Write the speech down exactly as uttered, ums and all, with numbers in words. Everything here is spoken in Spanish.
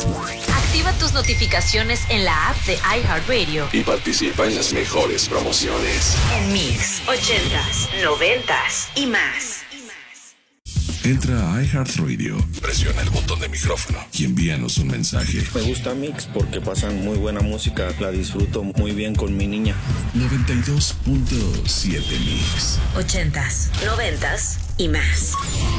Activa tus notificaciones en la app de iHeartRadio y participa en las mejores promociones. en Mix, ochentas, noventas y más. Entra a iHeartRadio, presiona el botón de micrófono y envíanos un mensaje. Me gusta Mix porque pasan muy buena música, la disfruto muy bien con mi niña. noventa y dos punto siete Mix. Ochentas, noventas y más.